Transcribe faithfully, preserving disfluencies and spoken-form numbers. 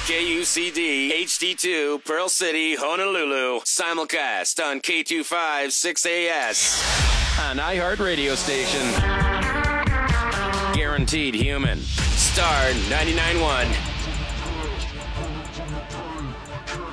K U C D, H D two, Pearl City, Honolulu. Simulcast on K two five six A S. An iHeart radio station. Guaranteed human. Star ninety-nine point one.